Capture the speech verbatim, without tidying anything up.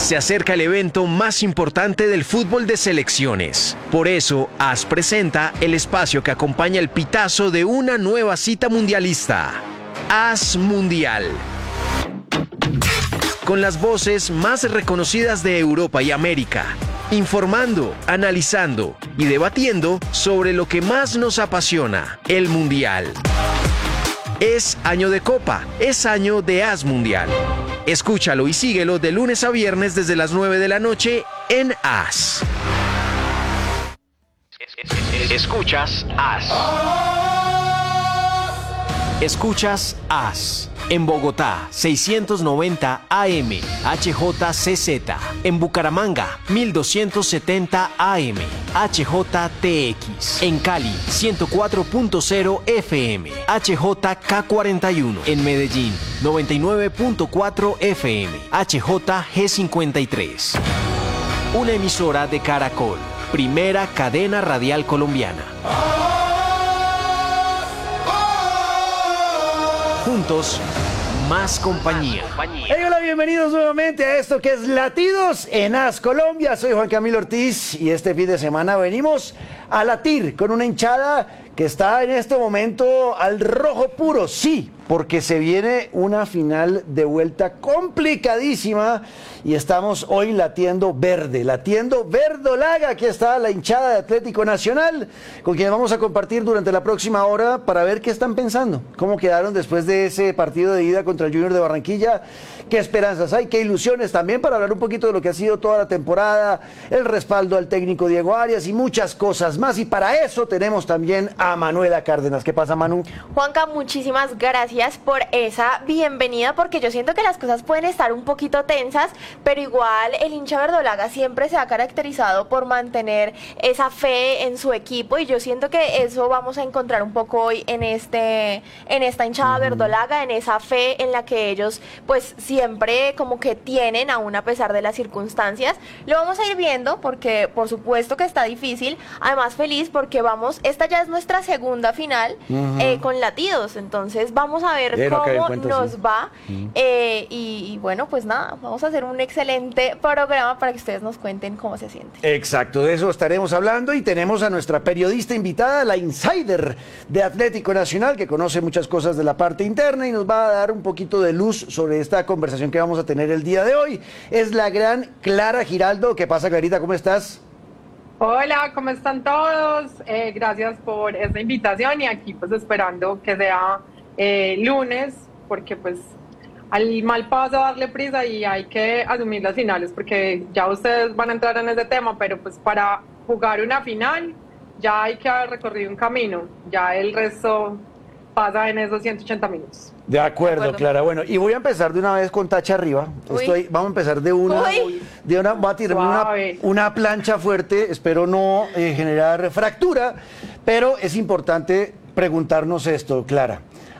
Se acerca el evento más importante del fútbol de selecciones. Por eso, AS presenta el espacio que acompaña el pitazo de una nueva cita mundialista. AS Mundial. Con las voces más reconocidas de Europa y América. Informando, analizando y debatiendo sobre lo que más nos apasiona, el Mundial. Es año de Copa, es año de AS Mundial. Escúchalo y síguelo de lunes a viernes desde las nueve de la noche en AS. Escuchas AS. Escuchas AS. En Bogotá, seiscientos noventa A M, H J C Z. En Bucaramanga, mil doscientos setenta A M, H J T X. En Cali, ciento cuatro punto cero F M, H J K cuarenta y uno. En Medellín, noventa y nueve punto cuatro F M, H J G cincuenta y tres. Una emisora de Caracol, primera cadena radial colombiana. Juntos, más compañía. Hey, hola, bienvenidos nuevamente a esto que es Latidos en AS Colombia. Soy Juan Camilo Ortiz y este fin de semana venimos a latir con una hinchada que está en este momento al rojo puro. Sí, porque se viene una final de vuelta complicadísima y estamos hoy latiendo verde, latiendo verdolaga. Aquí está la hinchada de Atlético Nacional, con quien vamos a compartir durante la próxima hora para ver qué están pensando, cómo quedaron después de ese partido de ida contra el Junior de Barranquilla, qué esperanzas hay, qué ilusiones, también para hablar un poquito de lo que ha sido toda la temporada, el respaldo al técnico Diego Arias y muchas cosas más. Y para eso tenemos también a Manuela Cárdenas. ¿Qué pasa, Manu? Juanca, muchísimas gracias por esa bienvenida, porque yo siento que las cosas pueden estar un poquito tensas, pero igual el hincha verdolaga siempre se ha caracterizado por mantener esa fe en su equipo, y yo siento que eso vamos a encontrar un poco hoy en este en esta hinchada uh-huh. verdolaga, en esa fe en la que ellos pues siempre como que tienen, aún a pesar de las circunstancias. Lo vamos a ir viendo porque por supuesto que está difícil, además feliz porque vamos, esta ya es nuestra segunda final uh-huh. eh, con Latidos, entonces vamos a ver Bien, cómo okay, cuento, nos sí. va uh-huh. eh, y, y bueno, pues nada, vamos a hacer un excelente programa para que ustedes nos cuenten cómo se sienten. Exacto, de eso estaremos hablando, y tenemos a nuestra periodista invitada, la insider de Atlético Nacional, que conoce muchas cosas de la parte interna y nos va a dar un poquito de luz sobre esta conversación que vamos a tener el día de hoy. Es la gran Clara Giraldo. ¿Qué pasa, Clarita? ¿Cómo estás? Hola, ¿cómo están todos? Eh, gracias por esta invitación, y aquí pues esperando que sea eh, lunes, porque pues al mal paso darle prisa y hay que asumir las finales, porque ya ustedes van a entrar en ese tema, pero pues para jugar una final ya hay que haber recorrido un camino, ya el resto pasa en esos ciento ochenta minutos. De acuerdo, de acuerdo, Clara. Bueno, y voy a empezar de una vez con tacha arriba. Estoy, vamos a empezar de una, Uy. de una, voy a tirarme una, una plancha fuerte, espero no eh, generar fractura, pero es importante preguntarnos esto, Clara.